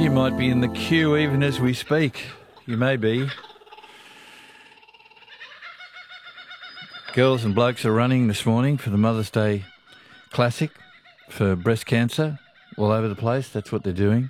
You might be in the queue even as we speak. You may be. Girls and blokes are running this morning for the Mother's Day Classic for breast cancer all over the place. That's what they're doing.